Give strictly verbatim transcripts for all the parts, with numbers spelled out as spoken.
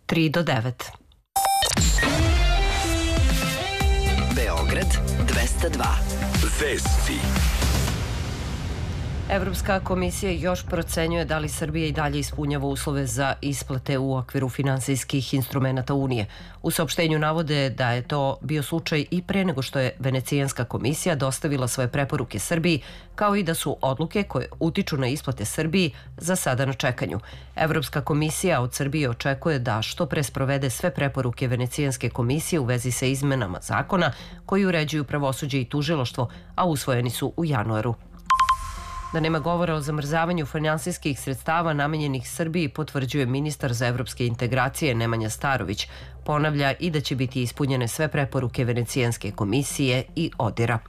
tri do devet. Beograd dvesta dva. Vesti. Evropska komisija još procenjuje da li Srbija i dalje ispunjava uslove za isplate u okviru finansijskih instrumenta Unije. U saopštenju navode da je to bio slučaj i pre nego što je Venecijanska komisija dostavila svoje preporuke Srbiji, kao i da su odluke koje utiču na isplate Srbiji za sada na čekanju. Evropska komisija od Srbije očekuje da što pre sprovede sve preporuke Venecijanske komisije u vezi sa izmenama zakona koji uređuju pravosuđe i tužilaštvo, a usvojeni su u januaru. Da nema govora o zamrzavanju finansijskih sredstava namenjenih Srbiji, potvrđuje ministar za evropske integracije Nemanja Starović. Ponavlja i da će biti ispunjene sve preporuke Venecijanske komisije i ODIR-a.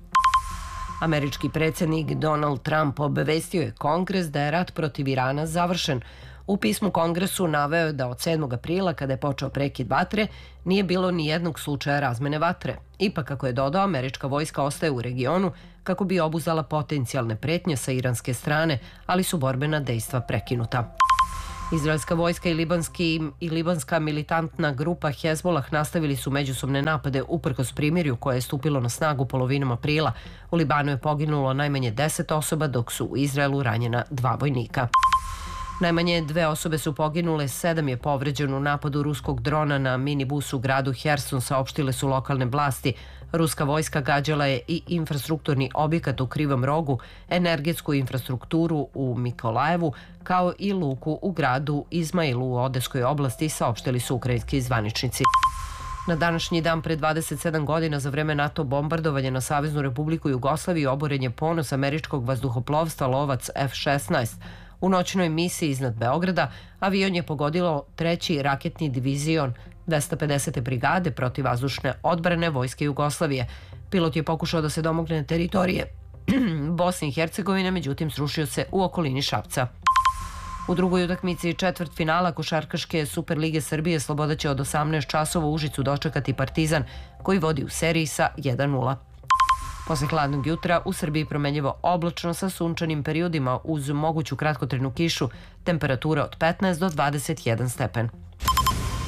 Američki predsjednik Donald Trump obavestio je Kongres da je rat protiv Irana završen. U pismu Kongresu naveo je da od sedmog aprila, kada je počeo prekid vatre, nije bilo ni jednog slučaja razmene vatre. Ipak, kako je dodao, američka vojska ostaje u regionu kako bi obuzdala potencijalne pretnje sa iranske strane, ali su borbena dejstva prekinuta. Izraelska vojska i, libanski, i libanska militantna grupa Hezbolah nastavili su međusobne napade uprkos primirju koje je stupilo na snagu polovinom aprila. U Libanu je poginulo najmanje deset osoba, dok su u Izraelu ranjena dva vojnika. Najmanje dve osobe su poginule, sedam je povređeno u napadu ruskog drona na minibus u gradu Herson, saopštile su lokalne vlasti. Ruska vojska gađala je i infrastrukturni objekat u Krivom rogu, energetsku infrastrukturu u Mikolajevu, kao i luku u gradu Izmailu u Odeskoj oblasti, saopštili su ukrajinski zvaničnici. Na današnji dan pre dvadeset sedam godina, za vreme NATO bombardovanja na Saveznu Republiku Jugoslaviju, oboren je ponos američkog vazduhoplovstva Lovac F šesnaest. U noćnoj misiji iznad Beograda avion je pogodilo treći raketni divizion dvesta pedesete brigade protivvazdušne odbrane Vojske Jugoslavije. Pilot je pokušao da se domogne teritorije Bosne i Hercegovine, međutim srušio se u okolini Šapca. U drugoj utakmici četvrt finala Košarkaške Superlige Srbije Sloboda će od osamnaest časova u Užicu dočekati Partizan, koji vodi u seriji sa jedan nula. Posle hladnog jutra u Srbiji promenljivo oblačno sa sunčanim periodima uz moguću kratkotrajnu kišu, temperatura od petnaest do dvadeset jedan stepen.